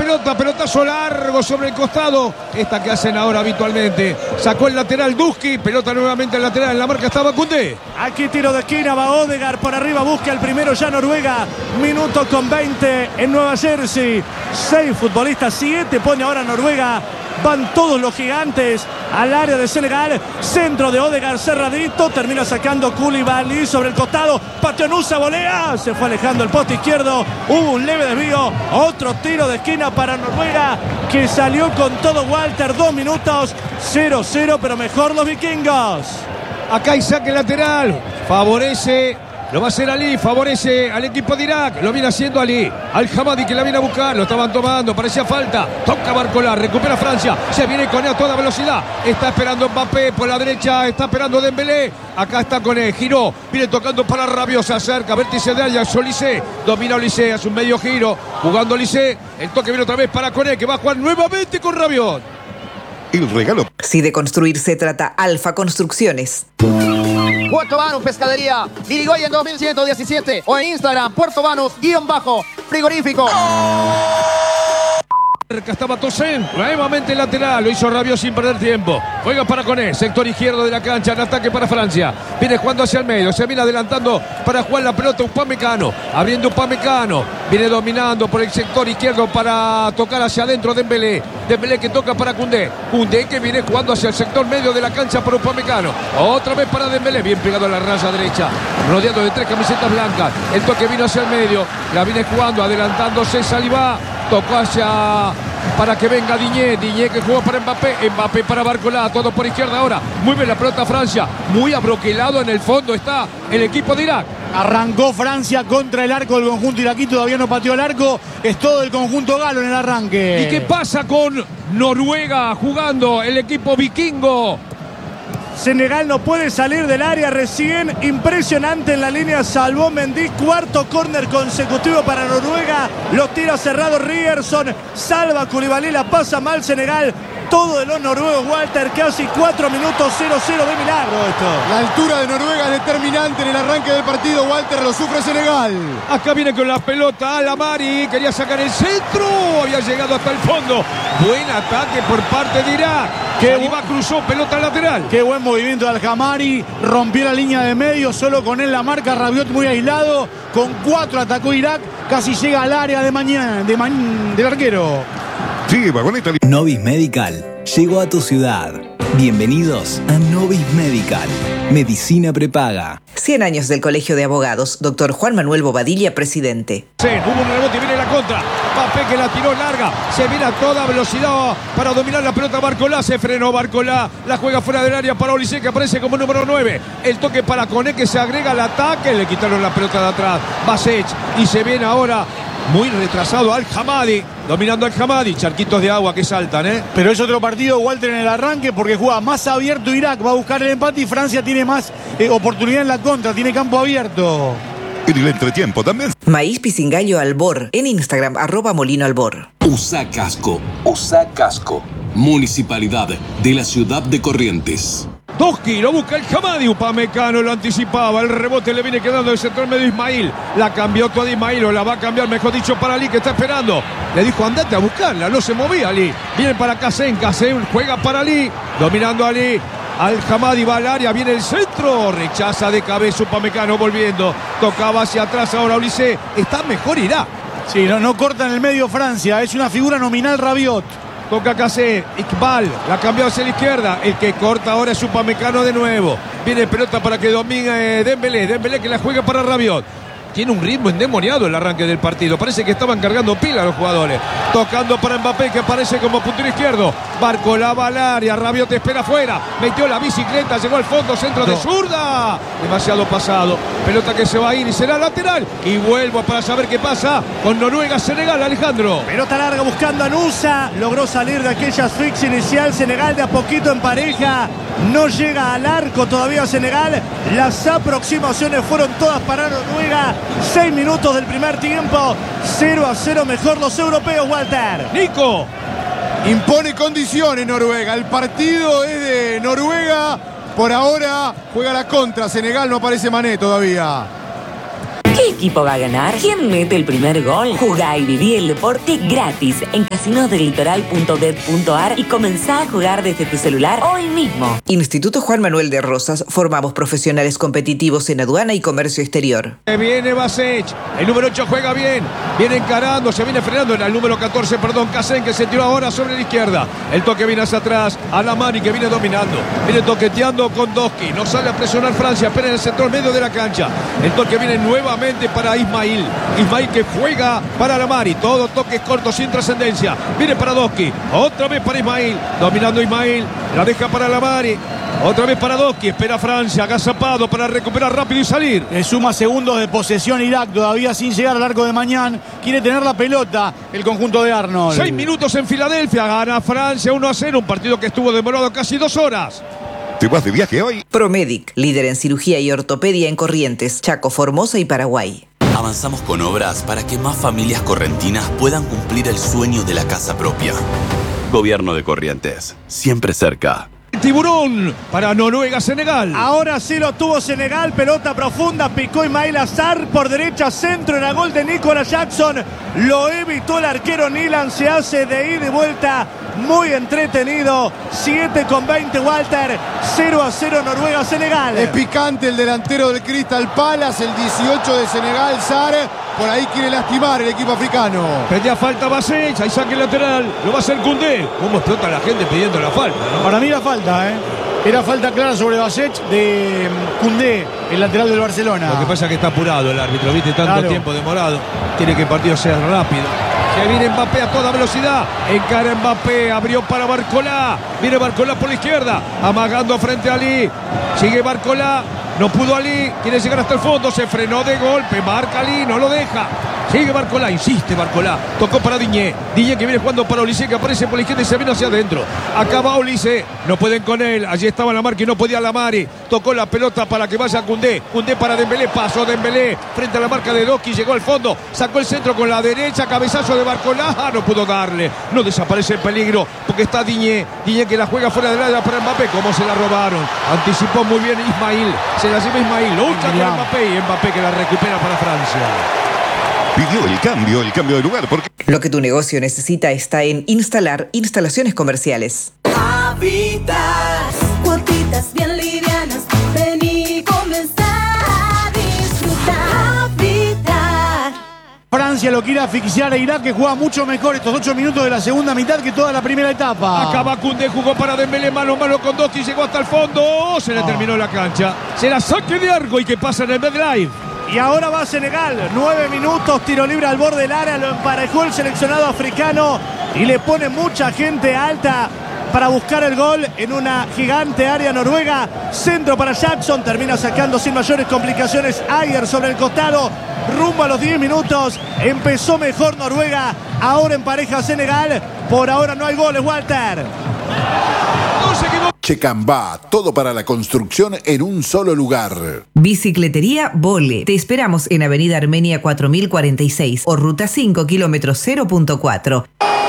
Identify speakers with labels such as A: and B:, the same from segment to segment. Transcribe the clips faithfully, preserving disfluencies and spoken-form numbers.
A: pelota, pelotazo largo sobre el costado. Esta que hacen ahora habitualmente. Sacó el lateral Duski, pelota nuevamente al lateral. En la marca estaba Koundé.
B: Aquí tiro de esquina, va Odegaard por arriba, busca el primero ya Noruega. Minuto con veinte en Nueva Jersey. Seis futbolistas, siete pone ahora Noruega. Van todos los gigantes al área de Senegal. Centro de Odegaard cerradito. Termina sacando Koulibaly sobre el costado. Pateanusa, volea. Se fue alejando el poste izquierdo. Hubo un leve desvío. Otro tiro de esquina para Noruega, que salió con todo Walter. Dos minutos. cero cero, pero mejor los vikingos.
A: Acá hay saque lateral. Favorece. Lo va a hacer Ali, favorece al equipo de Irak. Lo viene haciendo Ali. Al Hamadi que la viene a buscar. Lo estaban tomando, parecía falta. Toca Barcola, recupera Francia. Se viene con él a toda velocidad. Está esperando Mbappé por la derecha. Está esperando Dembélé. Acá está con él. Giró. Viene tocando para Rabiot. Se acerca. Vértice de Ajax. Olise. Domina Olise. Hace un medio giro. Jugando Olise. El toque viene otra vez para Koné, que va a jugar nuevamente con Rabiot.
C: El regalo.
D: Si de construir se trata, Alfa Construcciones.
E: Puerto Banus Pescadería, Irigoyen dos mil ciento diecisiete o en Instagram, Puerto Banus, guión bajo, frigorífico.
A: Acá estaba Tosen, nuevamente lateral, lo hizo Rabiot sin perder tiempo. Juega para Koné, sector izquierdo de la cancha, en ataque para Francia. Viene jugando hacia el medio, se viene adelantando para jugar la pelota Upamecano. Abriendo Upamecano, viene dominando por el sector izquierdo para tocar hacia adentro Dembélé. Dembélé que toca para Koundé. Koundé que viene jugando hacia el sector medio de la cancha para Upamecano. Otra vez para Dembélé, bien pegado a la raya derecha, rodeado de tres camisetas blancas. El toque vino hacia el medio, la viene jugando, adelantándose Saliba. Tocó hacia para que venga Diñé, Diñé que jugó para Mbappé, Mbappé para Barcola, todo por izquierda ahora. Muy bien la pelota Francia, muy abroquelado en el fondo está el equipo de Irak.
B: Arrancó Francia contra el arco del conjunto iraquí, todavía no pateó el arco, es todo el conjunto galo en el arranque.
A: ¿Y qué pasa con Noruega jugando el equipo vikingo?
B: Senegal no puede salir del área recién. Impresionante en la línea. Salvó Mendy. Cuarto córner consecutivo para Noruega. Los tiros cerrados Ryerson. Salva Koulibaly. La pasa mal Senegal. Todo de los noruegos, Walter. Casi cuatro minutos, cero cero de milagro esto.
F: La altura de Noruega es determinante en el arranque del partido. Walter, lo sufre Senegal.
A: Acá viene con la pelota Alamari. Quería sacar el centro. Había llegado hasta el fondo. Buen ataque por parte de Irak. Que Saliba cruzó, pelota lateral.
B: Qué buen movimiento de Al-Hamari. Rompió la línea de medio. Solo con él la marca. Rabiot muy aislado. Con cuatro atacó Irak. Casi llega al área de mañana de man, del arquero.
C: Sí, vagoneta.
G: Novis Medical llegó a tu ciudad. Bienvenidos a Novis Medical. Medicina prepaga.
D: cien años del Colegio de Abogados. Doctor Juan Manuel Bobadilla, presidente.
A: Sí, hubo un rebote y viene la contra. Mbappé que la tiró larga. Se viene a toda velocidad para dominar la pelota Barcola. Se frenó Barcola. La juega fuera del área para Olise, que aparece como número nueve. El toque para Koné, que se agrega al ataque. Le quitaron la pelota de atrás. Basech. Y se viene ahora muy retrasado Al-Hamadi. Dominando Al-Hamadi. Charquitos de agua que saltan, ¿eh?
B: Pero es otro partido, Walter, en el arranque, porque juega más abierto Irak. Va a buscar el empate y Francia tiene más eh, oportunidad en la contra. Tiene campo abierto.
C: En el entretiempo también.
D: Maíz Pisingallo Albor. En Instagram, arroba Molino Albor.
H: Usa casco. Usa casco. Municipalidad de la ciudad de Corrientes.
A: Toski, lo busca el Hamadi. Upamecano lo anticipaba. El rebote le viene quedando del sector medio Ismail. La cambió toda Ismail, o la va a cambiar, mejor dicho, para Ali, que está esperando. Le dijo, andate a buscarla. No se movía Ali. Viene para Kassem. Kassem juega para Ali. Dominando a Ali. Al-Hamadi va al área, viene el centro, rechaza de cabeza Upamecano volviendo, tocaba hacia atrás ahora Olise, está mejor Irak.
B: Sí, no, no corta en el medio Francia, es una figura nominal Rabiot.
A: Toca Kassem, Iqbal, la cambió hacia la izquierda, el que corta ahora es Upamecano de nuevo, viene pelota para que domine Dembélé, Dembélé que la juega para Rabiot. Tiene un ritmo endemoniado el arranque del partido. Parece que estaban cargando pila los jugadores. Tocando para Mbappé, que aparece como puntero izquierdo. Barcola va al área. Rabiot espera afuera. Metió la bicicleta. Llegó al fondo. Centro de zurda. Demasiado pasado. Pelota que se va a ir y será lateral. Y vuelvo para saber qué pasa con Noruega-Senegal, Alejandro.
B: Pelota larga buscando a Nusa. Logró salir de aquella asfixia inicial. Senegal de a poquito en pareja. No llega al arco todavía Senegal. Las aproximaciones fueron todas para Noruega. Seis minutos del primer tiempo. cero a cero mejor los europeos, Walter.
A: Nico.
F: Impone condiciones Noruega. El partido es de Noruega. Por ahora juega la contra. Senegal no aparece Mané todavía.
I: ¿Qué equipo va a ganar? ¿Quién mete el primer gol? Jugá y viví el deporte gratis en casinos del litoral punto bet punto ar y comenzá a jugar desde tu celular hoy mismo.
D: Instituto Juan Manuel de Rosas, formamos profesionales competitivos en aduana y comercio exterior.
A: Viene Basech, el número ocho juega bien, viene encarando, se viene frenando en el número catorce, perdón, Casen, que se tiró ahora sobre la izquierda. El toque viene hacia atrás, Alamani que viene dominando, viene toqueteando con Doski, no sale a presionar Francia, espera en el centro medio de la cancha. El toque viene nuevamente para Ismail, Ismail que juega para Alamani, todo toques cortos sin trascendencia, viene para Doski, otra vez para Ismail, dominando Ismail, la deja para Alamani. Otra vez para Doski, espera Francia, agazapado para recuperar rápido y salir.
J: Le suma segundos de posesión Irak, todavía sin llegar al arco de Mañán. Quiere tener la pelota el conjunto de Arnold.
A: Seis minutos en Filadelfia, gana Francia uno a cero, un partido que estuvo demorado casi dos horas.
C: ¿Te vas de viaje hoy?
D: Promedic, líder en cirugía y ortopedia en Corrientes, Chaco, Formosa y Paraguay.
K: Avanzamos con obras para que más familias correntinas puedan cumplir el sueño de la casa propia. Gobierno de Corrientes, siempre cerca.
A: Tiburón para Noruega-Senegal.
B: Ahora sí lo tuvo Senegal, pelota profunda, picó Ismail Azar por derecha, centro, era gol de Nicolas Jackson. Lo evitó el arquero Nilan, se hace de ida y vuelta, muy entretenido. siete con veinte, Walter, cero a cero Noruega-Senegal.
F: Es picante el delantero del Crystal Palace, el dieciocho de Senegal, Sar. Por ahí quiere lastimar el equipo africano.
A: Pedía falta Basech, ahí saque lateral, lo va a hacer Koundé. ¿Cómo explota la gente pidiendo la falta, ¿no?
J: Para mí la falta, ¿eh? Era falta clara sobre Basech de Koundé, el lateral del Barcelona.
A: Lo que pasa es que está apurado el árbitro, viste, tanto
J: Claro.
A: tiempo demorado. Tiene que el partido sea rápido. Se viene Mbappé a toda velocidad. Encara Mbappé, abrió para Barcolá. Viene Barcolá por la izquierda, amagando frente a Ali. Sigue Barcolá. No pudo Ali, quiere llegar hasta el fondo, se frenó de golpe, marca Ali, no lo deja. Sigue Barcolá, insiste Barcolá, tocó para Diñé, Diñé que viene jugando para Olise, que aparece por la izquierda y se viene hacia adentro. Acaba Olise, no pueden con él, allí estaba la marca y no podía la Mari. Tocó la pelota para que vaya Koundé, Koundé para Dembélé, pasó Dembélé frente a la marca de Doski, llegó al fondo, sacó el centro con la derecha, cabezazo de Barcolá, no pudo darle, no desaparece el peligro, porque está Diñé, Diñé que la juega fuera del área para Mbappé, como se la robaron, anticipó muy bien Ismail, se la lleva Ismail, lucha con Mbappé y Mbappé que la recupera para Francia.
C: Pidió el cambio, el cambio de lugar, porque...
D: Lo que tu negocio necesita está en Instalar Instalaciones Comerciales.
L: Habitas, cuotitas bien livianas, ven y comenzar a disfrutar. Habitar.
J: Francia lo quiere asfixiar a Irak, que juega mucho mejor estos ocho minutos de la segunda mitad que toda la primera etapa.
A: Acaba Koundé, jugó para Dembélé, mano a mano con Doski, llegó hasta el fondo, se le
J: Oh.
A: terminó la cancha. Será saque de arco y que pasa en el MedLife.
B: Y ahora va Senegal, nueve minutos, tiro libre al borde del área, lo emparejó el seleccionado africano y le pone mucha gente alta para buscar el gol en una gigante área noruega. Centro para Jackson, termina sacando sin mayores complicaciones Ayer sobre el costado. Rumbo a los diez minutos, empezó mejor Noruega, ahora empareja Senegal. Por ahora no hay goles, Walter.
M: Checambá, todo para la construcción en un solo lugar.
D: Bicicletería Vole. Te esperamos en Avenida Armenia cuatro mil cuarenta y seis o Ruta cinco, kilómetro cero punto cuatro.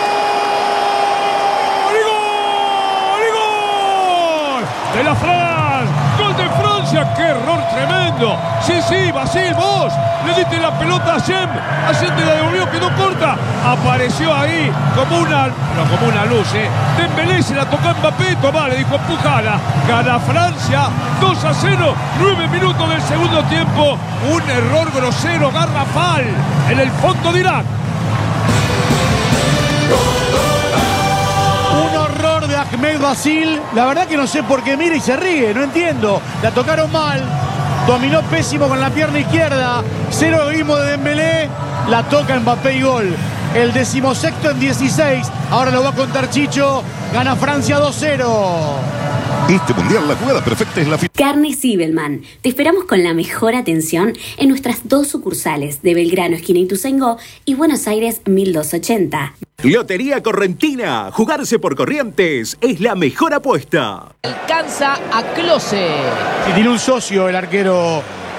A: De la Fran, gol de Francia, qué error tremendo. Sí, sí, Basil, vos le diste la pelota a Shem, Shem te la devolvió, quedó corta, apareció ahí como una, no, como una luz, eh. Dembélé se la tocó a Mbappé, tomá, le dijo empujala, gana Francia, dos a cero, nueve minutos del segundo tiempo, un error grosero, garrafal, en el fondo de Irak.
J: De Ahmed Basil, la verdad que no sé por qué mira y se ríe, no entiendo. La tocaron mal, dominó pésimo con la pierna izquierda, cero egoísmo de Dembélé, la toca Mbappé y gol. El decimosexto en dieciséis, ahora lo va a contar Chicho, gana Francia dos cero.
C: Este mundial, la jugada perfecta es la final.
N: Carne Zibelman. Te esperamos con la mejor atención en nuestras dos sucursales de Belgrano, esquina Ituzaingó, y Buenos Aires mil doscientos ochenta.
O: Lotería Correntina. Jugarse por Corrientes es la mejor apuesta.
P: Alcanza a Close.
J: Y tiene un socio el arquero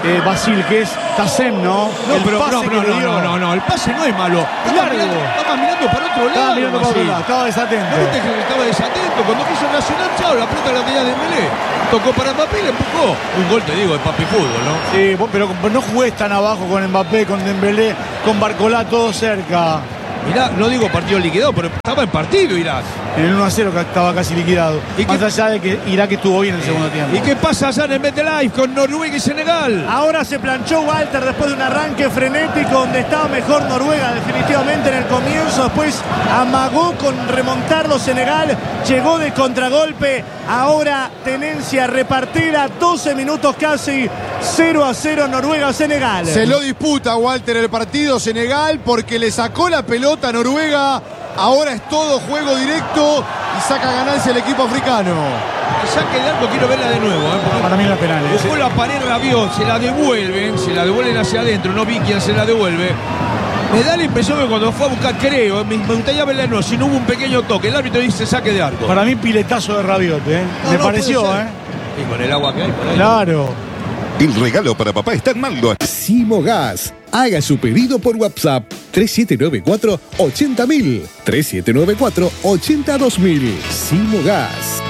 J: eh, Basil, que es Tassem, ¿no?
A: No,
J: el
A: pero
J: pase
A: no,
J: que
A: no,
J: le
A: no,
J: dio.
A: no, no, no, el pase no es malo. Estaba
J: Largo.
A: mirando, estaba mirando para otro lado.
J: Estaba mirando para otro
A: Basil.
J: lado, estaba desatento.
A: ¿No viste que estaba desatento? Cuando quiso reaccionar, chao, la pelota la tenía Dembélé. Tocó para Mbappé y le empujó. Un gol, te digo, de papi fútbol, ¿no?
J: Sí, vos, pero no jugués tan abajo con Mbappé, con Dembélé, con Barcolá, todo cerca.
A: Mirá, no digo partido liquidado, pero estaba en partido Irak.
J: En el uno a cero que estaba casi liquidado.
A: ¿Y
J: Más
A: qué-
J: allá de que Irak estuvo bien en el segundo tiempo.
A: ¿Y qué pasa allá en el MetLife con Noruega y Senegal?
B: Ahora se planchó Walter después de un arranque frenético donde estaba mejor Noruega definitivamente en el comienzo. Después amagó con remontarlo Senegal. Llegó de contragolpe. Ahora tenencia repartida. doce minutos casi. cero a cero Noruega-Senegal.
F: Se lo disputa Walter el partido Senegal porque le sacó la pelota a Noruega. Ahora es todo juego directo y saca ganancia el equipo africano.
A: El saque de arco quiero verla de nuevo. ¿eh? Porque
J: Para mí la penal. ¿eh?
A: buscó la pared Rabiot, se la devuelven, se la devuelven hacia adentro. No vi quién se la devuelve. Me da la impresión que cuando fue a buscar, creo, me, me gustaría verla de nuevo, si no hubo un pequeño toque. El árbitro dice saque de arco.
J: Para mí piletazo de Rabiot, ¿eh?
A: No,
J: Me
A: no,
J: pareció,
A: puede ser.
J: ¿eh?
A: Y con el agua que hay por ahí.
J: Claro.
C: El regalo para papá está en Maldo.
P: Simogas. Haga su pedido por WhatsApp tres siete nueve cuatro ochenta mil. tres siete nueve cuatro ochenta dos mil. Simogas.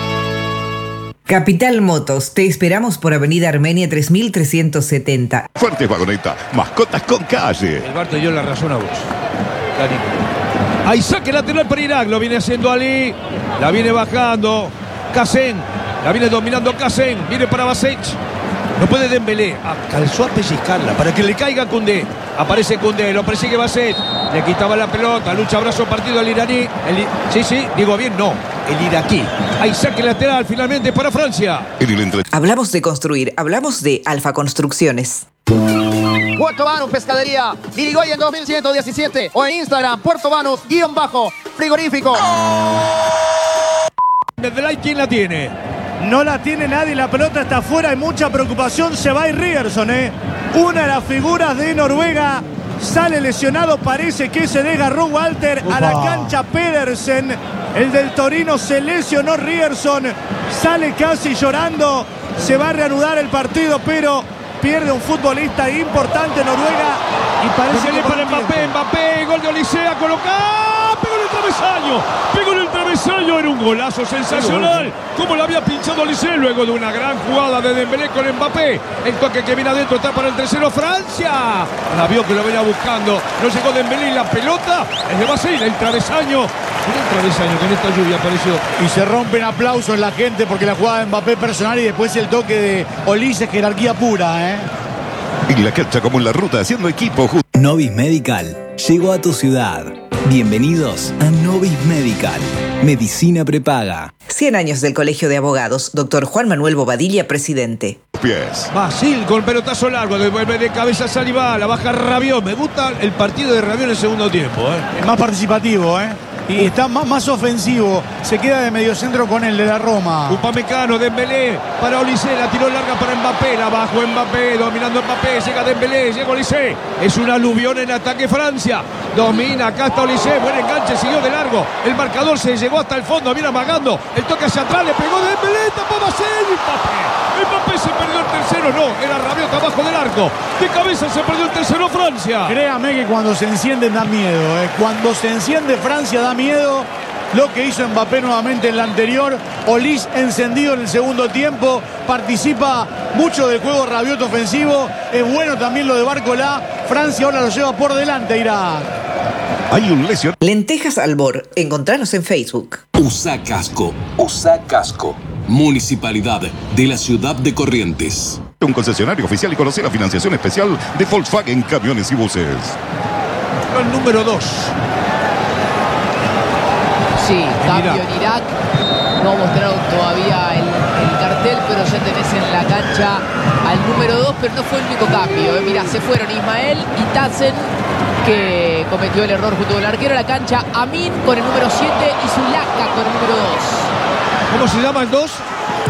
D: Capital Motos, te esperamos por Avenida Armenia tres mil trescientos setenta.
C: Fuertes Vagoneta, mascotas con calle.
A: El bar te dio la razón a vos. Clarito. Hay saque lateral para Irak, lo viene haciendo Ali. La viene bajando. Kassen. La viene dominando Kassen. Viene para Basech. No puede Dembélé. Ah, calzó a pellizcarla para que le caiga Koundé. Aparece Koundé, lo persigue Basset. Le quitaba la pelota, lucha brazo partido al iraní. El, i- sí, sí, digo bien, no. El iraquí. Hay saque lateral finalmente para Francia.
C: En el entre...
D: Hablamos de construir, hablamos de Alfa Construcciones.
E: Puerto Banus Pescadería, Dirigoyen dos mil ciento diecisiete o en Instagram, Puerto Banus, guión bajo, frigorífico.
A: Medellín, ¿quién la tiene?
B: No la tiene nadie, la pelota está afuera, hay mucha preocupación, se va a ir Ryerson, ¿eh? Una de las figuras de Noruega sale lesionado, parece que se desgarró Walter a la cancha Pedersen. El del Torino se lesionó Ryerson, sale casi llorando, se va a reanudar el partido, pero pierde un futbolista importante Noruega y parece
A: Pégale
B: que
A: para Mbappé, Mbappé, gol de Olisea, colocado. Pegó en el travesaño, pegó en el travesaño, era un golazo sensacional. Como lo había pinchado Olisea luego de una gran jugada de Dembélé con Mbappé. El toque que viene adentro está para el tercero, Francia. Rabiot que lo venía buscando, no llegó Dembélé y la pelota es de Basile, el travesaño. Mira el travesaño que en esta lluvia apareció.
J: Y se rompen aplausos la gente porque la jugada de Mbappé personal y después el toque de Olise, jerarquía pura, ¿eh?
C: En la cancha como en la ruta, haciendo equipo. ju-
G: Novis Medical llegó a tu ciudad. Bienvenidos a Novis Medical. Medicina prepaga.
D: cien años del Colegio de Abogados, doctor Juan Manuel Bobadilla, presidente.
C: Pies.
A: Basil con pelotazo largo, devuelve de cabeza Saliba, la baja Rabiot. Me gusta el partido de Rabiot en el segundo tiempo, ¿eh?
J: Es más participativo, ¿eh? Y está más, más ofensivo. Se queda de mediocentro con el de la Roma.
A: Upamecano, Dembélé para Olise, la tiró larga para Mbappé, la bajó Mbappé, dominando Mbappé, llega Dembélé, llega Olise, es un aluvión en ataque Francia, domina, acá está Olise, buen enganche, siguió de largo, el marcador se llegó hasta el fondo, viene amagando, el toque hacia atrás, le pegó Dembélé, tapó Basel, Mbappé, Mbappé se perdió el tercero, no, era Rabiot abajo del arco, de cabeza se perdió el tercero Francia.
J: Créame que cuando se encienden da miedo, ¿eh? Cuando se enciende Francia da miedo. Lo que hizo Mbappé nuevamente en la anterior. Olise encendido en el segundo tiempo. Participa mucho del juego Rabiot ofensivo. Es bueno también lo de Barcolá. Francia ahora lo lleva por delante, Irak.
C: Hay un lesión.
D: Lentejas Albor, encontranos en Facebook.
H: Usa casco, usa casco. Municipalidad de la Ciudad de Corrientes.
C: Un concesionario oficial y conocer la financiación especial de Volkswagen Camiones y Buses.
A: El número dos.
Q: Sí, cambio en Irak. No mostraron todavía el, el cartel, pero ya tenés en la cancha al número dos, pero no fue el único cambio. ¿eh? Mirá, se fueron Ismael y Tassen, que cometió el error junto con el arquero. A la cancha Amin con el número siete y Zulaka con el número dos.
A: ¿Cómo se llama el dos?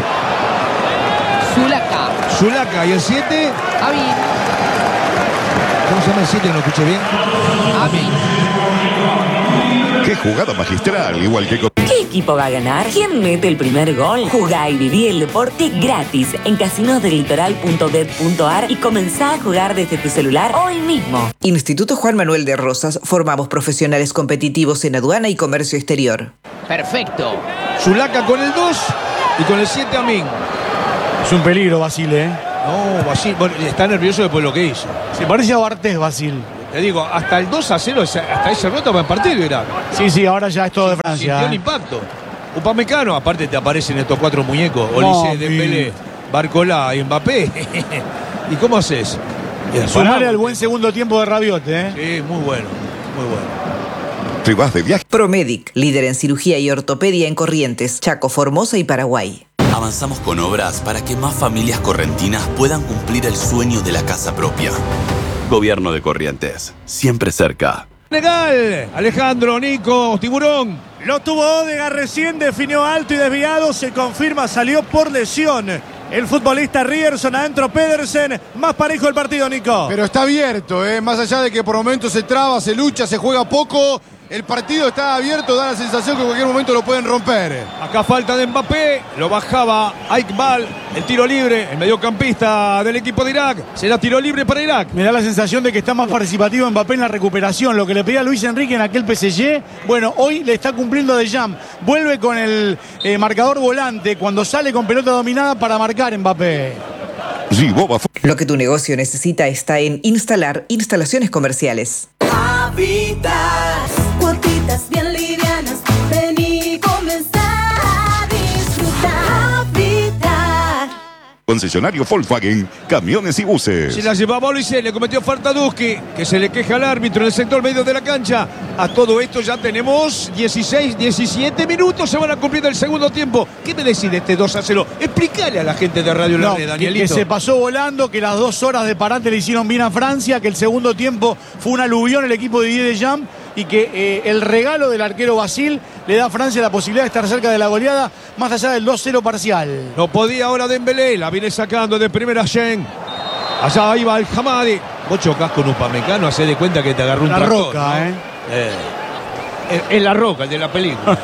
Q: Zulaka.
A: Zulaka, ¿y el siete?
Q: Amin.
A: ¿Cómo se llama el siete? No lo escuché bien.
Q: Amin.
C: Qué jugada magistral, igual que con...
I: ¿Qué equipo va a ganar? ¿Quién mete el primer gol? Jugá y viví el deporte gratis en casinos del litoral punto bet punto ar y comenzá a jugar desde tu celular hoy mismo.
D: Instituto Juan Manuel de Rosas, formamos profesionales competitivos en aduana y comercio exterior.
Q: Perfecto.
A: Zulaca con el dos y con el siete Amin.
J: Es un peligro, Basile, ¿eh?
A: No, Basil, bueno, está nervioso después de lo que hizo.
J: Se parece a Bartés, Basil.
A: Te digo, hasta el dos a cero, hasta ese rato va en partido, Irak.
J: Sí, sí, ahora ya es todo de Francia.
A: Sintió el
J: ¿eh?
A: impacto. Upamecano, aparte te aparecen estos cuatro muñecos.
J: No,
A: Olise, Dembélé, Barcola y Mbappé. ¿Y cómo haces?
J: Sonale al buen segundo tiempo de Rabiot, ¿eh?
A: Sí, muy bueno, muy bueno.
C: Si vas de viaje.
D: Promedic, líder en cirugía y ortopedia en Corrientes, Chaco, Formosa y Paraguay.
K: Avanzamos con obras para que más familias correntinas puedan cumplir el sueño de la casa propia. Gobierno de Corrientes, siempre cerca.
A: Legal, Alejandro, Nico, Tiburón.
B: Lo tuvo Odegaard recién, definió alto y desviado, se confirma, salió por lesión. El futbolista Ryerson adentro, Pedersen, más parejo el partido, Nico.
F: Pero está abierto, ¿eh? Más allá de que por momentos se traba, se lucha, se juega poco. El partido está abierto, da la sensación que en cualquier momento lo pueden romper.
A: Acá falta de Mbappé, lo bajaba Iqbal, el tiro libre, el mediocampista del equipo de Irak. Será tiro libre para Irak.
J: Me da la sensación de que está más participativo Mbappé en la recuperación. Lo que le pedía a Luis Enrique en aquel P S G, bueno, hoy le está cumpliendo de Jam. Vuelve con el eh, marcador volante cuando sale con pelota dominada para marcar Mbappé.
D: Lo que tu negocio necesita está en Instalar Instalaciones Comerciales.
L: Habitat, cuotitas bien livianas, ven y comenzá a disfrutar. Habitat.
C: Concesionario Volkswagen, camiones y buses.
A: Se la llevaba Olise, le cometió falta Duski, que se le queja al árbitro en el sector medio de la cancha. A todo esto ya tenemos dieciséis, diecisiete minutos, se van a cumplir el segundo tiempo. ¿Qué me decís de este dos a cero? Explícale a la gente de Radio La
J: No,
A: Red,
J: que,
A: Danielito.
J: que se pasó volando, que las dos horas de parate le hicieron bien a Francia, que el segundo tiempo fue un aluvión el equipo de Didier Deschamps y que eh, el regalo del arquero Basil le da a Francia la posibilidad de estar cerca de la goleada, más allá del dos cero parcial.
A: No podía ahora Dembélé, la viene sacando de primera Shen. Allá iba el Hamadi. Vos chocás con un Upamecano, hacé de cuenta que te agarró un
J: La
A: tractor,
J: Roca,
A: ¿no?
J: ¿eh?
A: Eh, es, es la Roca, el de la película.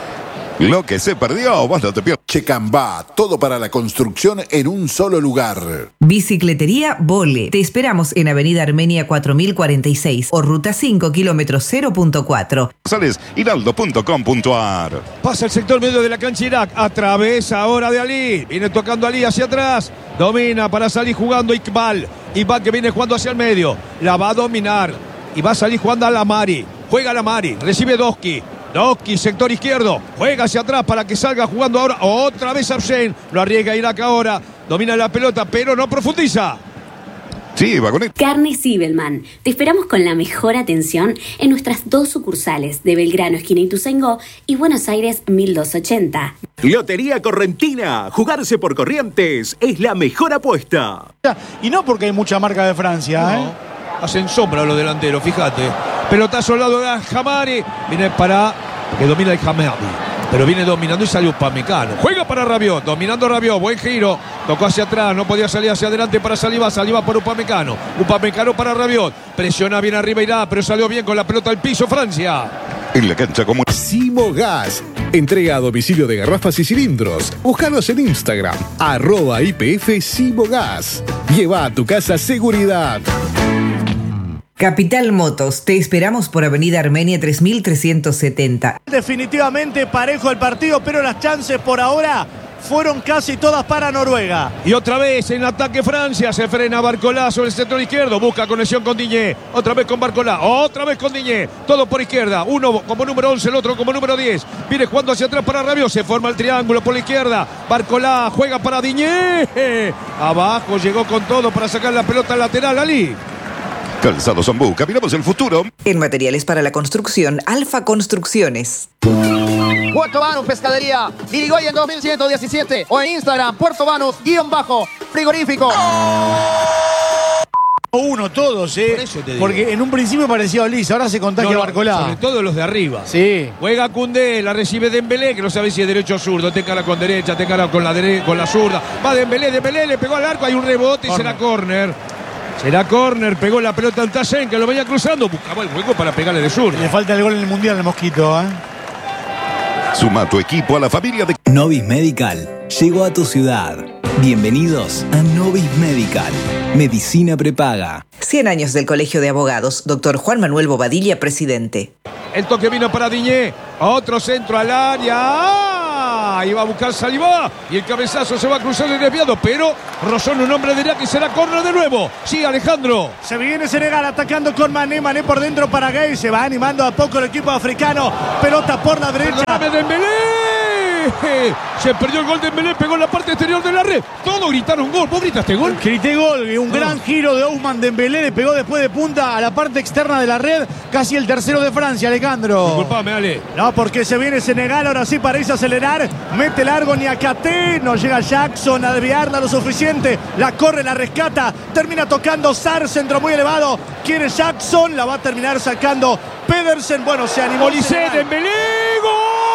C: Lo que se perdió, vos no te pierdas.
M: Checambá, todo para la construcción en un solo lugar.
D: Bicicletería Vole. Te esperamos en Avenida Armenia cuatro mil cuarenta y seis o Ruta cinco, kilómetro cero punto cuatro.
C: Sales hiraldo punto com punto ar.
A: Pasa el sector medio de la cancha Irak. Atraviesa ahora de Ali. Viene tocando Ali hacia atrás. Domina para salir jugando Iqbal. Iqbal que viene jugando hacia el medio. La va a dominar. Y va a salir jugando a Lamari. Juega Lamari. Recibe Doski. Doski, sector izquierdo. Juega hacia atrás para que salga jugando ahora. Otra vez Arsene. Lo arriesga Irak ahora. Domina la pelota, pero no profundiza.
C: Sí, va con él.
N: Carne Sibelman. Te esperamos con la mejor atención en nuestras dos sucursales de Belgrano, esquina Ituzaingó, y Buenos Aires mil doscientos ochenta.
O: Lotería Correntina. Jugarse por Corrientes es la mejor apuesta.
J: Y no porque hay mucha marca de Francia,
A: No.
J: ¿eh?
A: Hacen sombra los delanteros, fíjate. Pelotazo al lado de Hamari. Viene para que domina el Hamadi. Pero viene dominando y sale Upamecano. Juega para Rabiot, dominando Rabiot. Buen giro. Tocó hacia atrás, no podía salir hacia adelante para Saliba. Saliba por Upamecano. Upamecano para Rabiot. Presiona bien arriba Irá, pero salió bien con la pelota al piso Francia.
C: En la cancha como...
P: Simogas. Entrega a domicilio de garrafas y cilindros. Búscanos en Instagram. Arroba I P F Simogas. Lleva a tu casa seguridad.
D: Capital Motos, te esperamos por Avenida Armenia tres mil trescientos setenta.
B: Definitivamente parejo el partido, pero las chances por ahora fueron casi todas para Noruega.
A: Y otra vez en ataque Francia, se frena Barcola sobre el sector izquierdo, busca conexión con Diñé, otra vez con Barcola, otra vez con Diñé, todo por izquierda, uno como número once, el otro como número diez, viene jugando hacia atrás para Rabiot, se forma el triángulo por la izquierda, Barcola juega para Diñé, abajo llegó con todo para sacar la pelota lateral, Ali.
C: Calzado Zambú, caminamos el futuro.
D: En materiales para la construcción, Alfa Construcciones.
E: Puerto Banus Pescadería, Dirigoyen dos mil ciento diecisiete o en Instagram, Puerto Banus, guión bajo, frigorífico.
J: Uno, todos, ¿eh?
A: Por eso te digo.
J: Porque en un principio parecía Olise, ahora se contagia
A: No, no,
J: Barcolá.
A: sobre todo los de arriba.
J: Sí.
A: Juega Koundé, la recibe Dembélé, que no sabe si es derecho o zurdo. Te cara con derecha, te cara con la, dere con la zurda. Va Dembélé, Dembélé, le pegó al arco, hay un rebote y
J: Corner.
A: será córner. Será córner, pegó la pelota al Tassen, que lo venía cruzando, buscaba el hueco para pegarle de zurda.
J: Le falta el gol en el Mundial al Mosquito, ¿eh?
C: Suma a tu equipo a la familia de
G: Novis Medical llegó a tu ciudad. Bienvenidos a Novis Medical. Medicina prepaga.
D: cien años del Colegio de Abogados. Doctor Juan Manuel Bobadilla, presidente.
A: El toque vino para Diñé. Otro centro al área. ¡Ah! Iba a buscar Salivá. Y el cabezazo se va a cruzar el desviado. Pero rozó en un hombre de Irak y será córner de nuevo. Sí, Alejandro.
B: Se viene Senegal atacando con Mané. Mané por dentro para Gay. Se va animando a poco el equipo africano. Pelota por la derecha.
A: Perdóname, Dembélé. Se perdió el gol de Dembélé, pegó en la parte exterior de la red. Todos gritaron gol. ¿Vos gritaste gol?
J: Grité gol. Un
A: no.
J: gran giro de Ousmane Dembélé. Le pegó después de punta a la parte externa de la red. Casi el tercero de Francia, Alejandro.
A: Disculpame, Ale.
B: No, porque se viene Senegal. Ahora sí parece acelerar. Mete largo Niakate. No llega Jackson a desviarla lo suficiente. La corre, la rescata. Termina tocando Sar. Centro muy elevado. Quiere Jackson. La va a terminar sacando Pedersen. Bueno, se animó.
A: Olise, Dembélé. ¡Gol!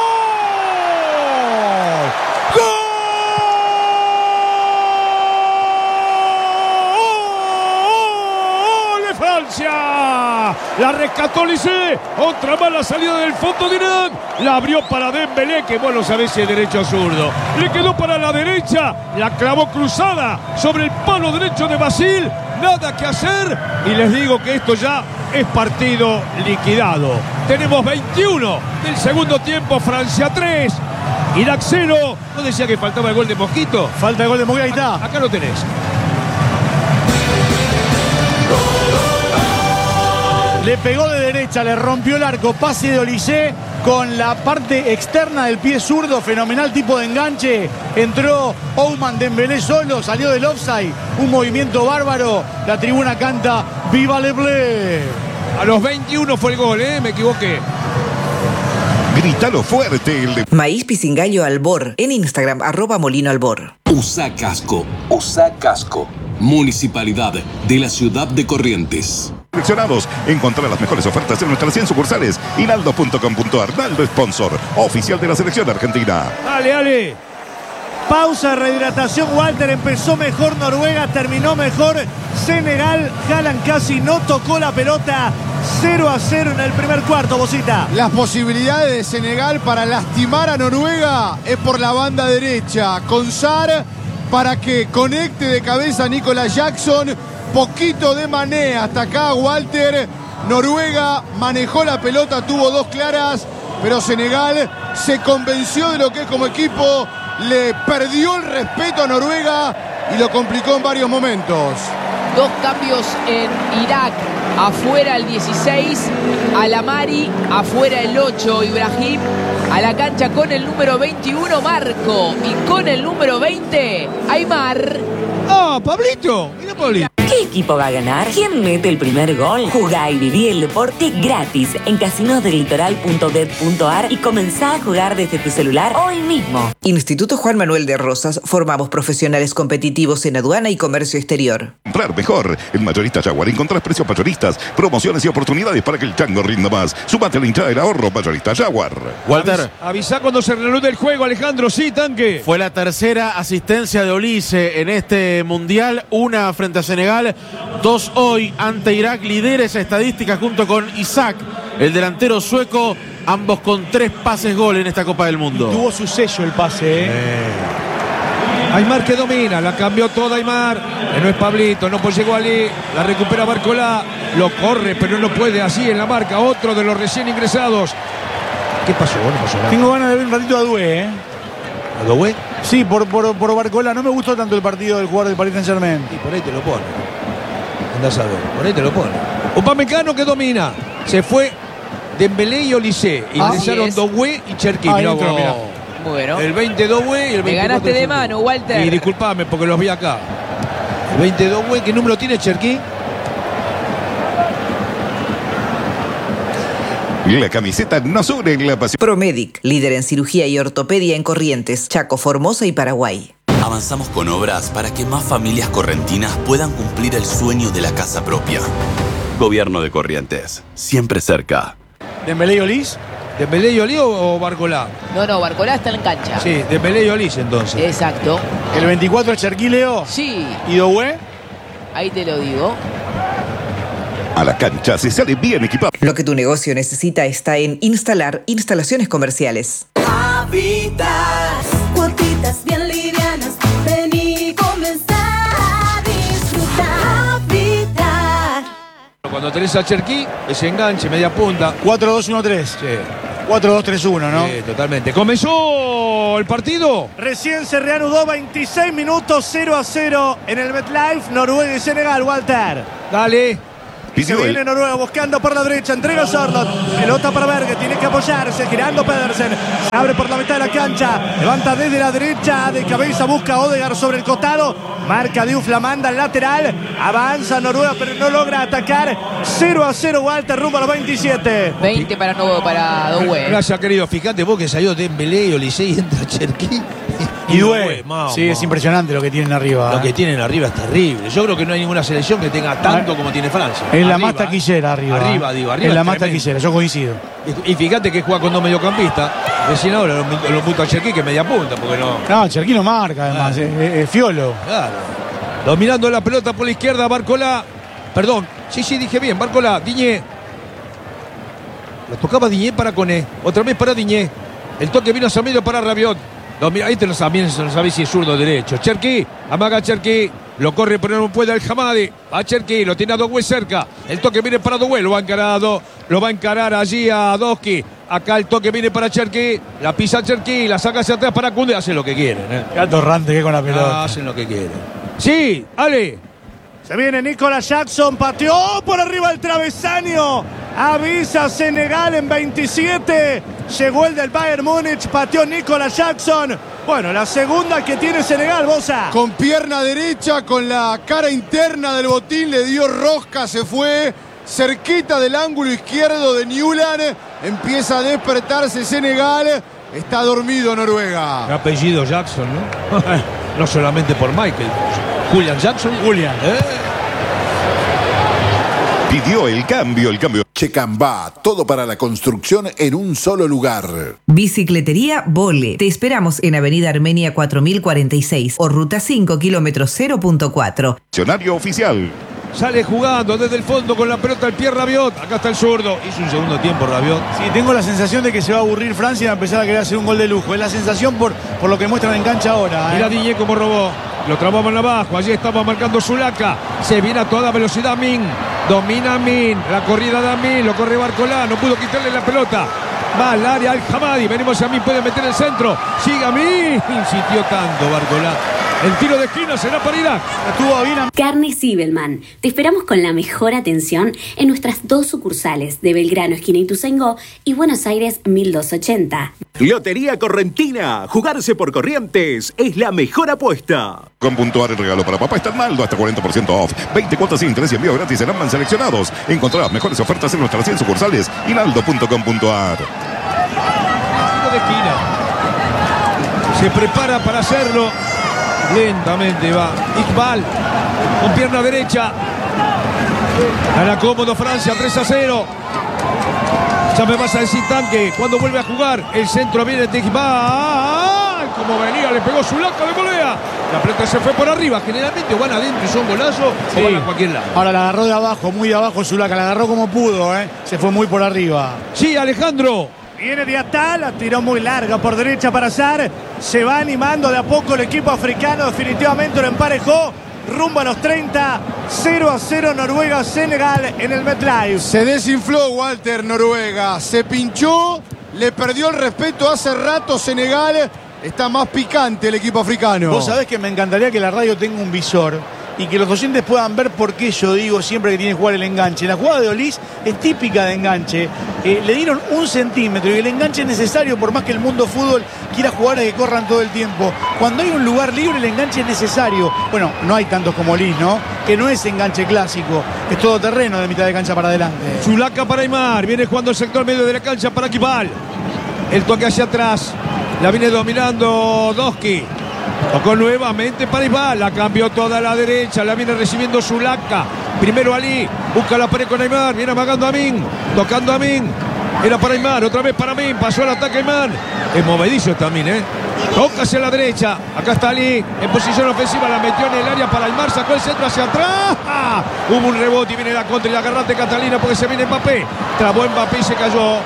A: La rescató Olise. Otra mala salida del fondo de Irak. La abrió para Dembélé, que bueno, sabés si es derecho o zurdo. Le quedó para la derecha. La clavó cruzada sobre el palo derecho de Basil. Nada que hacer. Y les digo que esto ya es partido liquidado. Tenemos veintiuno del segundo tiempo. Francia tres. Irak cero. ¿No decía que faltaba el gol de Mosquito?
J: Falta el gol de Mosquito. Ahí está.
A: Acá lo tenés.
J: Le pegó de derecha, le rompió el arco, pase de Olise con la parte externa del pie zurdo, fenomenal tipo de enganche. Entró Ousmane Dembélé solo, salió del offside, un movimiento bárbaro. La tribuna canta ¡Viva Le Bleu!
A: A los veintiuno fue el gol, ¿eh? Me equivoqué.
C: Grítalo fuerte. El de...
D: Maíz Pisingallo Albor. En Instagram, arroba Molino Albor.
H: Usa casco, usa casco. Municipalidad de la ciudad de Corrientes.
C: Seleccionados, encontrar las mejores ofertas en nuestras cien sucursales. Hinaldo punto com punto ar, Naldo sponsor oficial de la selección argentina.
A: Dale, dale.
B: Pausa, rehidratación. Walter, empezó mejor Noruega, terminó mejor Senegal. Haaland casi no tocó la pelota. cero a cero en el primer cuarto, Bocita.
F: Las posibilidades de Senegal para lastimar a Noruega es por la banda derecha. Con Sar para que conecte de cabeza a Nicolas Jackson. Poquito de Mané hasta acá, Walter. Noruega manejó la pelota, tuvo dos claras, pero Senegal se convenció de lo que es como equipo. Le perdió el respeto a Noruega y lo complicó en varios momentos.
Q: Dos cambios en Irak. Afuera el dieciséis, Alamari. Afuera el ocho, Ibrahim. A la cancha con el número veintiuno, Marco. Y con el número veinte, Aymar.
A: ¡Ah, Pablito! Mira, Pablito.
I: ¿Qué equipo va a ganar? ¿Quién mete el primer gol? Jugá y viví el deporte gratis en casinos del litoral punto bet punto ar y comenzá a jugar desde tu celular hoy mismo.
D: Instituto Juan Manuel de Rosas. Formamos profesionales competitivos en aduana y comercio exterior.
C: Comprar mejor. En Mayorista Jaguar encontrás precios mayoristas, promociones y oportunidades para que el chango rinda más. Súmate a la hinchada del ahorro Mayorista Jaguar.
J: Walter.
A: Avisa cuando se reanude el juego, Alejandro. Sí, tanque.
J: Fue la tercera asistencia de Olise en este mundial. Una frente a Senegal. Dos hoy ante Irak. Lidera esa estadística junto con Isaac, el delantero sueco. Ambos con tres pases gol en esta Copa del Mundo.
B: Y tuvo su sello el pase, ¿eh?
A: eh. Aymar que domina, la cambió toda Aymar. Que no es Pablito, no pues llegó Ali. La recupera Barcolá. Lo corre, pero no puede. Así en la marca. Otro de los recién ingresados. ¿Qué pasó? No pasó nada.
J: Tengo ganas de ver un ratito a Doué, ¿eh?
A: ¿A Doué?
J: Sí, por, por, por Barcolá. No me gustó tanto el partido del jugador del Paris Saint-Germain.
A: Y por ahí te lo pone. Andás a ver, por ahí te lo pone. Upamecano que domina. Se fue Dembélé y Olise. Ingresaron Doué y Cherki.
J: Mirá, mirá.
Q: Bueno.
A: El veinte Doué y el veinticuatro.
Q: Me ganaste de mano, Walter.
A: Y disculpame porque los vi acá. El veinte Doué, ¿qué número tiene Cherki?
C: La camiseta no sobre la pasión.
D: Promedic, líder en cirugía y ortopedia en Corrientes, Chaco, Formosa y Paraguay.
K: Avanzamos con obras para que más familias correntinas puedan cumplir el sueño de la casa propia. Gobierno de Corrientes, siempre cerca.
J: ¿Dembélé y Olise?
A: ¿Dembélé y Olise o Barcolá?
Q: No, no, Barcolá está en cancha.
A: Sí, Dembélé y Olise entonces.
Q: Exacto.
J: ¿El veinticuatro es Cherki, Leo?
Q: Sí.
J: ¿Y Doué?
Q: Ahí te lo digo.
C: A la cancha se sale bien equipado.
D: Lo que tu negocio necesita está en Instalar Instalaciones Comerciales.
L: Navitas, cuotitas bien livianas, vení y comenzá a disfrutar. Navidad.
A: Cuando tenés a Cherki, ese enganche, media punta.
J: cuatro dos uno tres.
A: Sí.
J: cuatro dos tres uno, ¿no?
A: Sí, totalmente. ¿Comenzó el partido?
B: Recién se reanudó, veintiséis minutos, cero a cero en el MetLife, Noruega y Senegal, Walter.
A: Dale.
B: Se viene Noruega buscando por la derecha, entrega Sorlot, pelota para Berge, tiene que apoyarse, girando Pedersen, se abre por la mitad de la cancha, levanta desde la derecha, de cabeza busca Odegaard sobre el costado, marca Diouf, la manda al lateral, avanza Noruega pero no logra atacar, cero a cero Walter, rumbo a los veintisiete.
Q: veinte para Novo, para Doué.
A: Gracias, querido. Fíjate vos que salió Dembélé y Olise y entra Cherki.
J: Y Doué. Sí, es impresionante lo que tienen arriba.
A: Lo
J: ¿eh?
A: que tienen arriba es terrible. Yo creo que no hay ninguna selección que tenga tanto como tiene Francia.
J: Es la
A: Arriba,
J: más taquillera arriba.
A: Arriba,
J: ¿eh?
A: digo, arriba.
J: Es la
A: es
J: más
A: tremendo.
J: taquillera, yo coincido.
A: Y, y fíjate que juega con dos mediocampistas. Recién ahora lo, lo puto a Cherki que media punta, porque no.
J: No, Cherki no marca además,
A: Ah.
J: es, es- es Fiolo.
A: Claro. Dominando la pelota por la izquierda, Barcola. Perdón, sí, sí, dije bien, Barcola, Diñé. Lo tocaba Diñé para Coné. Otra vez para Diñé. El toque vino hacia medio para Rabiot. Domina, ahí te lo sabes, no sabés si es zurdo o derecho. Cherki, amaga Cherki. Lo corre, pero no puede el Hamadi. A Cherki, lo tiene a Doué cerca. El toque viene para Doué, lo va a encarar, a Do- lo va a encarar allí a Doski. Acá el toque viene para Cherki. La pisa Cherki, la saca hacia atrás para Koundé. Hacen lo que quieren. ¿eh?
J: Qué atorrante que con la pelota.
A: Ah, hacen lo que quieren. Sí, Ale.
B: Se viene Nicolas Jackson, pateó por arriba el travesaño. Avisa Senegal en veintisiete. Llegó el del Bayern Múnich, pateó Nicolas Jackson. Bueno, la segunda que tiene Senegal, Bosa.
F: Con pierna derecha, con la cara interna del botín, le dio rosca, se fue cerquita del ángulo izquierdo de Newland. Empieza a despertarse Senegal. Está dormido Noruega.
A: Qué apellido Jackson, ¿no? No solamente por Michael. Julian Jackson.
J: Julian.
A: ¿Eh?
C: Pidió el cambio, el cambio.
M: Checambá, todo para la construcción en un solo lugar.
D: Bicicletería Vole. Te esperamos en Avenida Armenia cuatro mil cuarenta y seis o Ruta cinco, kilómetro cero punto cuatro.
C: Diccionario oficial.
A: Sale jugando desde el fondo con la pelota el pie Rabiot. Acá está el zurdo. Hizo un segundo tiempo Rabiot.
J: Sí, tengo la sensación de que se va a aburrir Francia y va a empezar a querer hacer un gol de lujo. Es la sensación por, por lo que muestran en cancha ahora. ¿eh?
A: Mira Diñé como robó. Lo trababan abajo. Allí estaba marcando Zulaca. Se viene a toda velocidad Min. Domina Min. La corrida de Min. Lo corre Barcola. No pudo quitarle la pelota. Va al área al Hamadi. Venimos a Min. Puede meter el centro. Siga Min. Insistió tanto Barcola. El tiro de esquina será para Irak.
J: Estuvo bien.
N: Carne Sibelman. Te esperamos con la mejor atención en nuestras dos sucursales de Belgrano, esquina Ituzaingó y Buenos Aires mil doscientos ochenta.
O: Lotería Correntina. Jugarse por Corrientes es la mejor apuesta.
C: Con puntuar el regalo para papá está Naldo hasta cuarenta por ciento off. veinte cuotas sin interés y envío gratis en ambas seleccionados. Encontrá las mejores ofertas en nuestras cien sucursales y naldo punto com punto ar.
A: Tiro de esquina. Se prepara para hacerlo. Lentamente va Iqbal con pierna derecha. Gana cómodo Francia, tres a cero. Ya me vas a decir tanque. Cuando vuelve a jugar, el centro viene de Iqbal. Como venía, le pegó Zulaca de volea. La pelota se fue por arriba. Generalmente van adentro y son golazos
J: Sí.
A: o van a cualquier lado.
J: Ahora la agarró de abajo, muy de abajo Zulaca. La agarró como pudo, ¿eh? Se fue muy por arriba.
A: Sí, Alejandro.
B: Viene Diatal, la tiró muy larga por derecha para Sar. Se va animando de a poco el equipo africano. Definitivamente lo emparejó. Rumbo a los treinta. cero a cero Noruega-Senegal en el MetLife.
F: Se desinfló Walter Noruega. Se pinchó. Le perdió el respeto hace rato Senegal. Está más picante el equipo africano.
J: Vos sabés que me encantaría que la radio tenga un visor y que los oyentes puedan ver por qué yo digo siempre que tiene que jugar el enganche. La jugada de Olís es típica de enganche. Eh, le dieron un centímetro y el enganche es necesario por más que el mundo fútbol quiera jugar a que corran todo el tiempo. Cuando hay un lugar libre el enganche es necesario. Bueno, no hay tantos como Olís, ¿no? Que no es enganche clásico, es todo terreno de mitad de cancha para adelante.
A: Zulaca para Aymar. Viene jugando el sector medio de la cancha para Iqbal. El toque hacia atrás. La viene dominando Doski. Tocó nuevamente para Iqbal. La cambió toda a la derecha. La viene recibiendo Zulaca. Primero Ali. Busca la pared con Aymar. Viene amagando a Min. Tocando a Min. Era para Aymar. Otra vez para Min. Pasó el ataque Aymar. Es movedizo también, ¿eh? Toca hacia la derecha. Acá está Ali. En posición ofensiva. La metió en el área para Aymar. Sacó el centro hacia atrás. ¡Ah! Hubo un rebote y viene la contra y la agarrate Catalina porque se viene Mbappé. Trabó Mbappé y se cayó.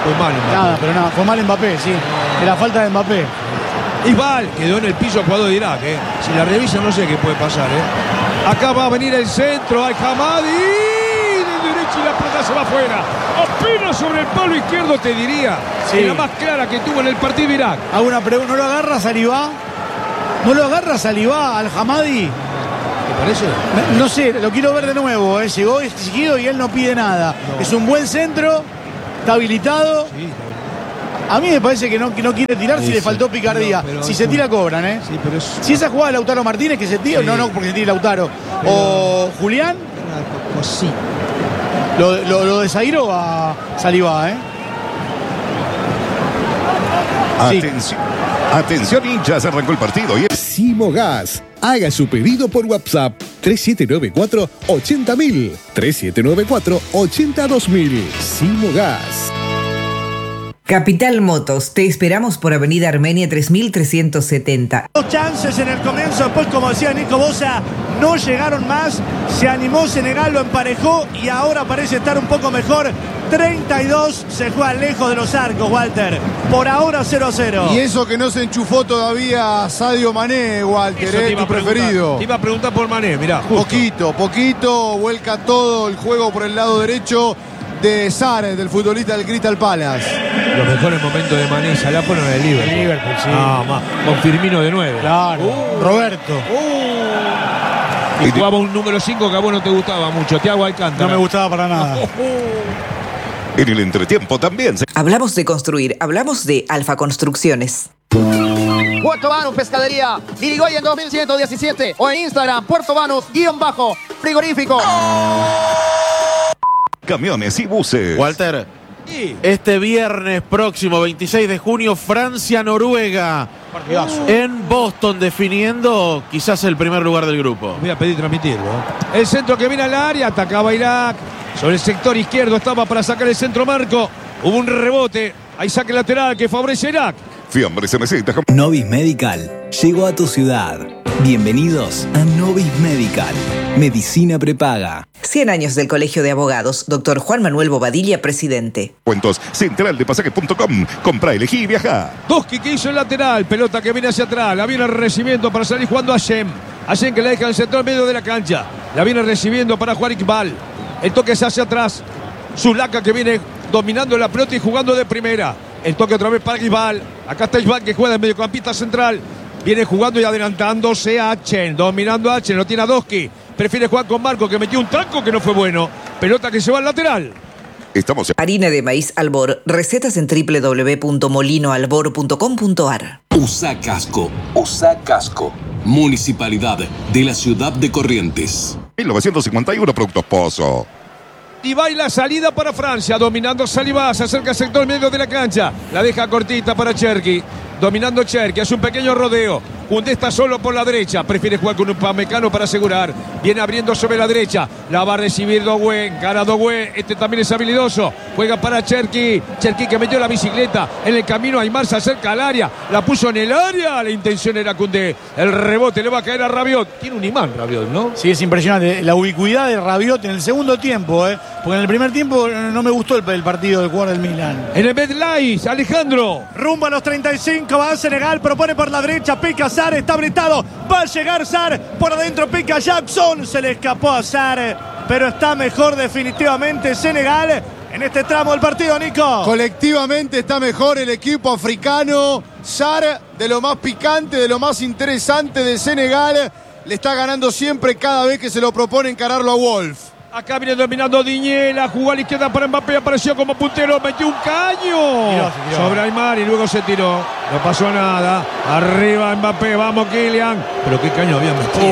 A: Fue mal Mbappé.
J: Nada, pero nada, fue mal Mbappé, sí. De la falta de Mbappé.
A: Isbal quedó en el piso jugado de Irak, ¿eh? Si la revisa no sé qué puede pasar, ¿eh? Acá va a venir el centro, al Hamadi. De derecha y la pelota se va afuera. Apenas sobre el palo izquierdo, te diría.
J: Sí.
A: La más clara que tuvo en el partido Irak.
J: Hago una pregunta, ¿no lo agarra Salivá? ¿No lo agarra Salivá al Hamadi?
A: ¿Te parece?
J: No sé, lo quiero ver de nuevo, ¿eh? Llegó exigido y él no pide nada. No. Es un buen centro, está habilitado. Sí, a mí me parece que no, que no quiere tirar sí, si le faltó picardía. Pero, pero si se tira, cobran, ¿eh? Sí, pero es... Si esa jugada de Lautaro Martínez que se tira, sí. no, no, porque se tira Lautaro. Pero... O Julián.
A: Sí.
J: Lo, lo, lo de Zairo a Salivá, ¿eh?
C: Atención, sí. Atención hinchas, arrancó el partido. Y...
P: Simogas. Haga su pedido por WhatsApp tres siete nueve cuatro ochenta mil. tres siete nueve cuatro ochenta dos mil. Simogas.
D: Capital Motos, te esperamos por Avenida Armenia tres mil trescientos setenta.
B: Dos chances en el comienzo, después como decía Nico Bosa, no llegaron más, se animó Senegal, lo emparejó y ahora parece estar un poco mejor. treinta y dos, se juega lejos de los arcos, Walter. Por ahora cero a cero.
F: Y eso que no se enchufó todavía Sadio Mané, Walter, eh, tu preferido.
A: Te iba a preguntar por Mané, mirá. Justo.
F: Poquito, poquito, vuelca todo el juego por el lado derecho de Sar, del futbolista del Crystal Palace.
A: Los mejores momentos de Mané y Salah fueron en el Liverpool.
J: El Liverpool, sí.
A: Ah, más. Con Firmino de nueve.
J: Claro. Uh, Roberto.
A: Uh. Y jugaba un número cinco que a vos no te gustaba mucho, Thiago Alcántara.
J: No me gustaba para nada.
C: En el entretiempo también. Se...
D: Hablamos de construir, hablamos de Alfa Construcciones.
E: Puerto Banús Pescadería, Irigoyen dos mil ciento diecisiete o en Instagram, Puerto Banús, guión bajo, frigorífico.
C: Camiones y buses.
R: Walter, sí. Este viernes próximo, veintiséis de junio, Francia-Noruega. En Boston, definiendo quizás el primer lugar del grupo.
A: Voy a pedir transmitirlo. El centro que viene al área, atacaba Irak. Sobre el sector izquierdo estaba para sacar el centro Marco. Hubo un rebote. Hay saque lateral que favorece a Irak.
C: Fiambre se necesita.
G: Novis Medical llegó a tu ciudad. Bienvenidos a Novis Medical. Medicina prepaga.
D: cien años del Colegio de Abogados. Doctor Juan Manuel Bobadilla, presidente.
C: Cuentos, central de pasajes punto com. Compra, elegí y viaja.
A: Doski que hizo el lateral. Pelota que viene hacia atrás. La viene recibiendo para salir jugando a Hashem. Hashem que la deja en el centro medio de la cancha. La viene recibiendo para jugar Iqbal. El toque se hace atrás. Zulaka que viene dominando la pelota y jugando de primera. El toque otra vez para Iqbal. Acá está Iqbal que juega de mediocampista central. Viene jugando y adelantándose a Achen. Dominando a Achen. Lo tiene a Doski. Prefiere jugar con Marco que metió un tranco que no fue bueno. Pelota que se va al lateral.
C: Estamos...
D: Harina de maíz Albor. Recetas en doble u doble u doble u punto molino albor punto com punto ar.
H: Usa casco. Usa casco. Municipalidad de la ciudad de Corrientes.
C: mil novecientos cincuenta y uno Productos Pozo.
A: Y va y la salida para Francia. Dominando Salivá. Se acerca al sector medio de la cancha. La deja cortita para Cherki. Dominando Cherki. Hace un pequeño rodeo. Koundé está solo por la derecha. Prefiere jugar con un Upamecano para asegurar. Viene abriendo sobre la derecha. La va a recibir Doué. Encara Doué. Este también es habilidoso. Juega para Cherki. Cherki que metió la bicicleta. En el camino Aymar se acerca al área. La puso en el área. La intención era Koundé. El rebote le va a caer a Rabiot. Tiene un imán Rabiot, ¿no?
J: Sí, es impresionante. La ubicuidad de Rabiot en el segundo tiempo, ¿eh? Porque en el primer tiempo no me gustó el, el partido de jugar del Milan.
A: En el Bedlais, Alejandro.
B: Rumbo a los treinta y cinco. Va a Senegal. Propone por la derecha. Pica Sar, está habilitado. Va a llegar Sar. Por adentro pica Jackson. Se le escapó a Sar. Pero está mejor definitivamente Senegal en este tramo del partido, Nico.
F: Colectivamente está mejor el equipo africano. Sar, de lo más picante, de lo más interesante de Senegal. Le está ganando siempre cada vez que se lo propone encararlo a Wolf.
A: Acá viene dominando Diñé, la jugó a la izquierda para Mbappé, apareció como puntero, metió un caño tiró, tiró. sobre Aymar y luego se tiró. No pasó nada. Arriba Mbappé, vamos Kylian. Pero qué caño había metido.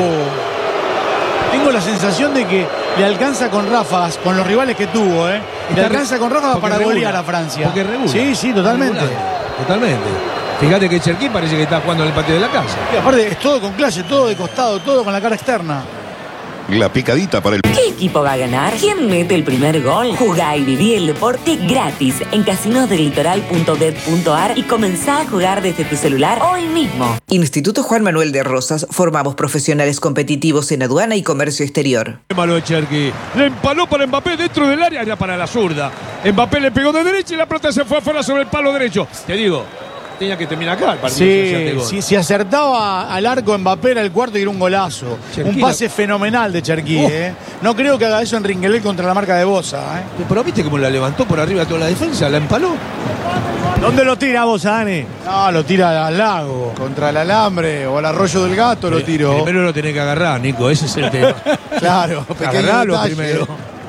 J: Oh. Tengo la sensación de que le alcanza con ráfagas, con los rivales que tuvo, ¿eh? Le Está alcanza con ráfagas para regula, golear a Francia.
A: Porque regula.
J: Sí, sí, totalmente.
A: Regula. Totalmente. Fíjate que Cherki parece que está jugando en el patio de la casa.
J: Y aparte es todo con clase, todo de costado, todo con la cara externa.
C: La picadita para el...
I: ¿Qué equipo va a ganar? ¿Quién mete el primer gol? Jugá y viví el deporte gratis en casinos del litoral punto bet punto ar y comenzá a jugar desde tu celular hoy mismo.
D: Instituto Juan Manuel de Rosas. Formamos profesionales competitivos en aduana y comercio exterior.
A: Qué malo de Cherki. Le empaló para Mbappé dentro del área, era para la zurda. Mbappé le pegó de derecha y la pelota se fue afuera sobre el palo derecho. Te digo, tenía que terminar acá el partido.
J: Sí, sí, si acertaba al arco Mbappé era el cuarto y era un golazo.
A: Cherki,
J: un pase fenomenal de Cherki.
A: Oh.
J: ¿eh? No creo que haga eso en Ringuelé contra la marca de Boza. ¿eh?
A: Pero viste cómo la levantó por arriba toda la defensa, la empaló.
B: ¿Dónde lo tira vos, Dani?
J: No, lo tira al lago.
F: Contra el alambre o al arroyo del gato lo tiró.
A: Primero lo tenés que agarrar, Nico, ese es el tema.
F: Claro, pequeño
A: Agarralo
F: detalle.
A: primero.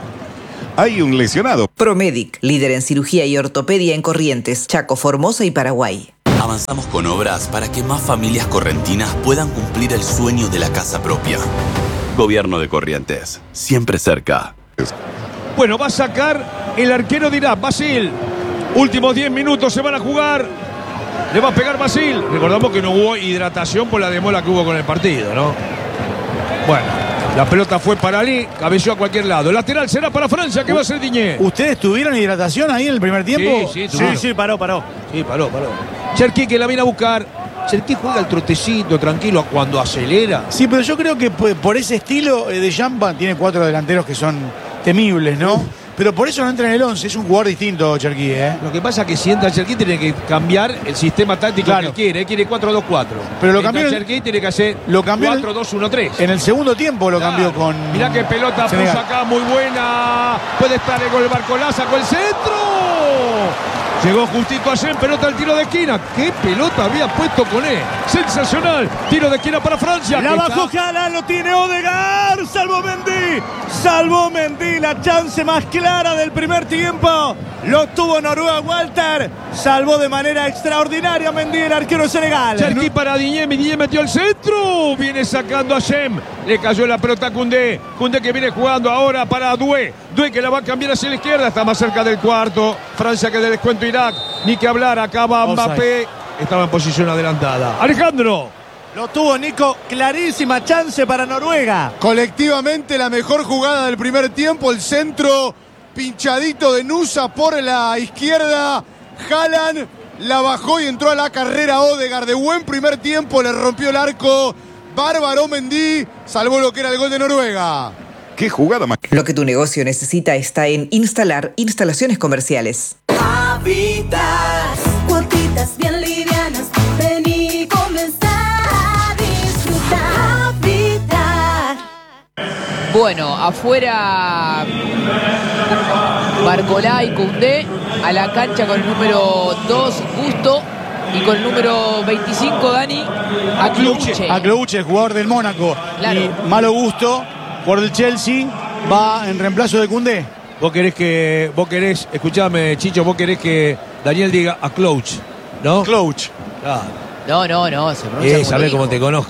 C: Hay un lesionado.
D: Promedic, líder en cirugía y ortopedia en Corrientes, Chaco, Formosa y Paraguay.
K: Avanzamos con obras para que más familias correntinas puedan cumplir el sueño de la casa propia. Gobierno de Corrientes, siempre cerca.
A: Bueno, va a sacar el arquero de Irak, Basil. Últimos diez minutos se van a jugar. Le va a pegar Basil. Recordamos que no hubo hidratación por la demora que hubo con el partido, ¿no? Bueno, la pelota fue para Ali, cabeció a cualquier lado. El lateral será para Francia, que va a ser Diñé.
J: ¿Ustedes tuvieron hidratación ahí en el primer tiempo?
A: Sí, sí,
B: Sí, sí, paró, paró.
A: Sí, paró, paró. Cherki que la viene a buscar. Cherki juega el trotecito, tranquilo, cuando acelera.
J: Sí, pero yo creo que por por ese estilo eh, de Jampa tiene cuatro delanteros que son temibles, ¿no? Pero por eso no entra en el once, es un jugador distinto Cherki, ¿eh?
A: Lo que pasa es que si entra Cherki tiene que cambiar el sistema táctico
J: Claro.
A: que él quiere. Él quiere cuatro dos cuatro.
J: Pero lo
A: Entra
J: cambió en-
A: Cherki tiene que hacer
J: lo cambió en-
A: cuatro dos uno tres.
J: En el segundo tiempo lo cambió con...
A: Mirá qué pelota
J: Senegal.
A: puso acá, muy buena. Puede estar el gol Barcolá, con el centro. Llegó justito a Sen, pelota al tiro de esquina. ¿Qué pelota había puesto con él? Sensacional. Tiro de esquina para Francia.
B: La
A: que
B: bajó
A: está-
B: Haaland, lo tiene Odegaard. Salvó Mendy. Salvó Mendy. La chance más clara del primer tiempo. Lo tuvo Noruega Walter. Salvó de manera extraordinaria Mendy, el arquero de Senegal.
A: Cherki para Diñé, Diñé metió el centro. Viene sacando a Shem. Le cayó la pelota a Koundé. Koundé que viene jugando ahora para Doué. Doué que la va a cambiar hacia la izquierda. Está más cerca del cuarto. Francia que de descuento Irak. Ni que hablar. Acaba Mbappé. Estaba en posición adelantada. Alejandro.
B: Lo tuvo Nico. Clarísima chance para Noruega.
F: Colectivamente la mejor jugada del primer tiempo, el centro pinchadito de Nusa por la izquierda. Haaland la bajó y entró a la carrera Odegaard. De buen primer tiempo, le rompió el arco. Bárbaro Mendy salvó lo que era el gol de Noruega.
C: ¿Qué jugada más?
D: Lo que tu negocio necesita está en Instalar Instalaciones Comerciales.
L: Habitas, cuotitas bien livianas. Vení y comenzá a disfrutar. Habitat.
Q: Bueno, afuera Barcolá y Koundé, a la cancha con el número dos, Gusto, y con el número veinticinco, Dani, Aklouche.
J: Aklouche, jugador del Mónaco.
Q: Claro.
J: Y Malo Gusto, por el Chelsea, va en reemplazo de Koundé.
A: Vos querés que. Vos querés. Escuchame, Chicho, vos querés que Daniel diga a Clouch, ¿no?
J: Clouch.
A: Claro.
Q: No, no, no, se pronuncia
A: Eh,
Q: como
A: sabés
Q: lo
A: cómo
Q: dijo.
A: te conozco.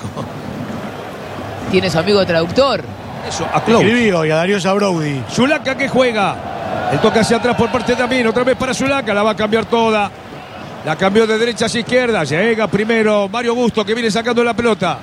Q: Tiene su amigo traductor.
A: Eso, a Clouch.
J: Escribió y a Darío Zabrowdi.
A: Zulaka que juega. El toque hacia atrás por parte también. Otra vez para Zulaka. La va a cambiar toda. La cambió de derecha hacia izquierda. Llega primero Mario Busto que viene sacando la pelota.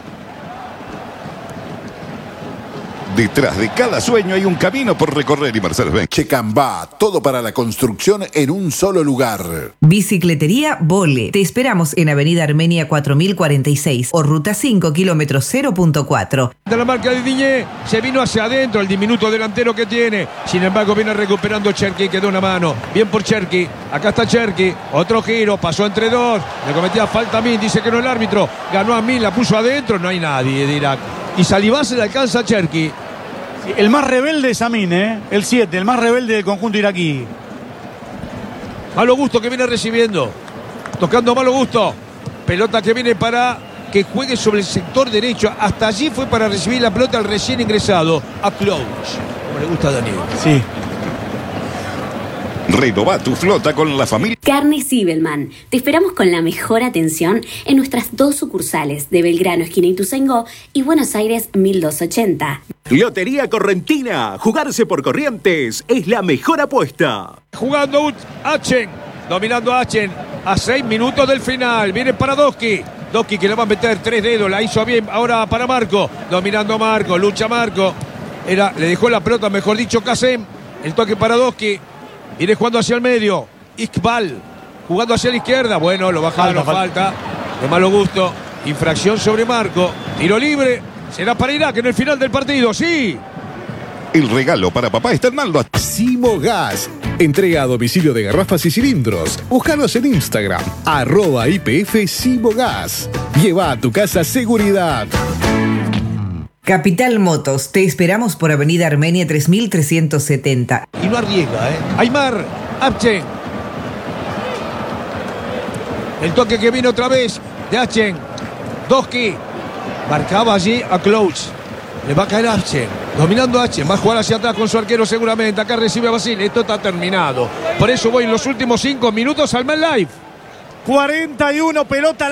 C: Detrás de cada sueño hay un camino por recorrer y Mercedes-Benz.
M: Checambá, todo para la construcción en un solo lugar.
D: Bicicletería Vole. Te esperamos en Avenida Armenia cuatro mil cuarenta y seis o Ruta cinco, kilómetro cero punto cuatro.
A: De la marca de Diñé, se vino hacia adentro el diminuto delantero que tiene. Sin embargo, viene recuperando Cherki, que da una mano. Bien por Cherki. Acá está Cherki. Otro giro, pasó entre dos. Le cometía falta a Min, dice que no el árbitro. Ganó a Min, la puso adentro. No hay nadie de Irak. Y Salivá se le alcanza a Cherki.
J: Sí, el más rebelde es Amin, ¿eh? El siete, el más rebelde del conjunto iraquí.
A: Malo Gusto que viene recibiendo. Tocando Malo Gusto. Pelota que viene para que juegue sobre el sector derecho. Hasta allí fue para recibir la pelota al recién ingresado a Clouch. Como le gusta a Daniel.
J: Sí.
C: Renova tu flota con la familia.
N: Carne Sibelman. Te esperamos con la mejor atención en nuestras dos sucursales de Belgrano, esquina Ituzaingó, y Buenos Aires mil doscientos ochenta.
O: Lotería Correntina. Jugarse por Corrientes es la mejor apuesta.
A: Jugando Ut- Achen. Dominando a Achen. A seis minutos del final. Viene para Doski. Doski que le va a meter tres dedos. La hizo bien ahora para Marco. Dominando Marco. Lucha Marco. Era, le dejó la pelota, mejor dicho, Kasem. El toque para Doski. Viene jugando hacia el medio. Iqbal jugando hacia la izquierda. Bueno, lo bajaron, falta, falta. falta. De malo gusto. Infracción sobre Marco. Tiro libre. Será para Irak en el final del partido. Sí.
C: El regalo para papá está en Maldo.
P: Simogas. Entrega a domicilio de garrafas y cilindros. Búscanos en Instagram. Arroba I P F Simogas. Lleva a tu casa seguridad.
D: Capital Motos, te esperamos por Avenida Armenia tres mil trescientos setenta.
A: Y no arriesga, ¿eh? Aymar, Apchen. El toque que viene otra vez de Apchen. Doski. Marcaba allí a Close. Le va a caer Apchen. Dominando Apchen. Va a jugar hacia atrás con su arquero seguramente. Acá recibe a Basil. Esto está terminado. Por eso voy en los últimos cinco minutos al Man Live.
B: cuarenta y uno pelota.